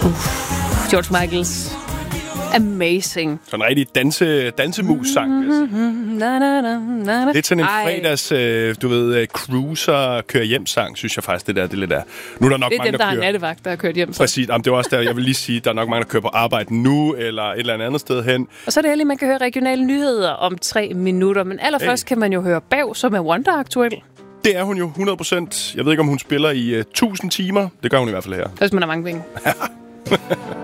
George Michaels. Amazing. Sådan en rigtig dansemus-sang. Lidt sådan en fredags, cruiser, kører hjem-sang, synes jeg faktisk, det lidt er. Nu er der nok det er mange, dem, der har nattevagt, der har kørt hjem. Præcis. Jamen, det var også der, jeg vil lige sige, der er nok mange, der kører på arbejde nu, eller et eller andet sted hen. Og så er det heldigt, man kan høre regionale nyheder om 3 minutter. Men allerførst kan man jo høre Bav, som er Wonder-aktuel. Det er hun jo 100%. Jeg ved ikke, om hun spiller i 1000 timer. Det gør hun i hvert fald her. Hvis man har mange penge.